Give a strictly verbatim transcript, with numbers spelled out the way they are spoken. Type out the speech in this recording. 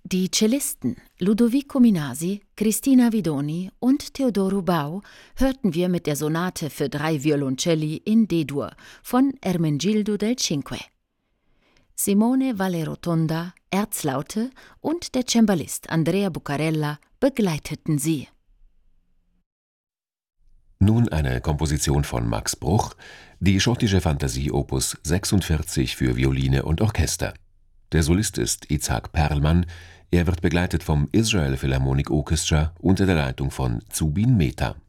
Die Cellisten Ludovico Minasi, Cristina Vidoni und Teodoro Bau hörten wir mit der Sonate für drei Violoncelli in D-Dur von Ermenegildo del Cinque. Simone Valle-Rotonda, Erzlaute und der Cembalist Andrea Bucarella begleiteten sie. Nun eine Komposition von Max Bruch, die schottische Fantasie Opus sechsundvierzig für Violine und Orchester. Der Solist ist Itzhak Perlman, er wird begleitet vom Israel Philharmonic Orchestra unter der Leitung von Zubin Mehta.